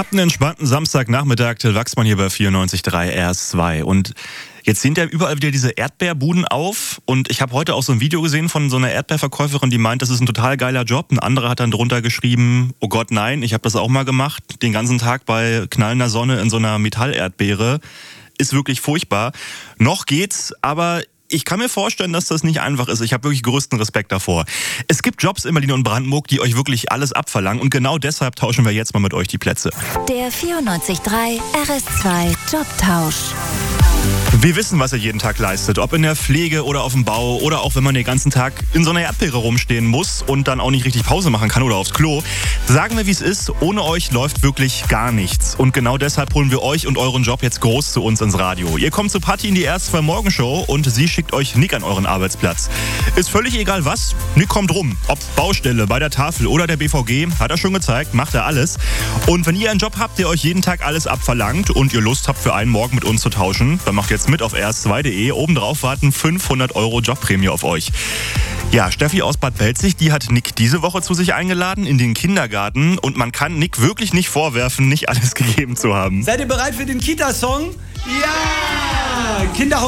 Habt einen entspannten Samstagnachmittag, Till Wachsmann hier bei 94.3 RS2. Und jetzt sind ja überall wieder diese Erdbeerbuden auf. Und ich habe heute auch so ein Video gesehen von so einer Erdbeerverkäuferin, die meint, das ist ein total geiler Job. Ein anderer hat dann drunter geschrieben, oh Gott, nein, ich habe das auch mal gemacht. Den ganzen Tag bei knallender Sonne in so einer Metallerdbeere. Ist wirklich furchtbar. Noch geht's, aber ich kann mir vorstellen, dass das nicht einfach ist. Ich habe wirklich größten Respekt davor. Es gibt Jobs in Berlin und Brandenburg, die euch wirklich alles abverlangen. Und genau deshalb tauschen wir jetzt mal mit euch die Plätze. Der 94.3 RS2 Jobtausch. Wir wissen, was ihr jeden Tag leistet. Ob in der Pflege oder auf dem Bau oder auch wenn man den ganzen Tag in so einer Erdbeere rumstehen muss und dann auch nicht richtig Pause machen kann oder aufs Klo. Sagen wir, wie es ist. Ohne euch läuft wirklich gar nichts. Und genau deshalb holen wir euch und euren Job jetzt groß zu uns ins Radio. Ihr kommt zu Patti in die RS2 Morgenshow und sie schickt euch Nick an euren Arbeitsplatz. Ist völlig egal was. Nick kommt rum. Ob Baustelle, bei der Tafel oder der BVG, hat er schon gezeigt, macht er alles. Und wenn ihr einen Job habt, der euch jeden Tag alles abverlangt und ihr Lust habt, für einen Morgen mit uns zu tauschen, dann macht jetzt mit auf rs2.de. Obendrauf warten 500 € Jobprämie auf euch. Ja, Steffi aus Bad Belzig, die hat Nick diese Woche zu sich eingeladen in den Kindergarten. Und man kann Nick wirklich nicht vorwerfen, nicht alles gegeben zu haben. Seid ihr bereit für den Kita-Song? Ja! Kinderhaus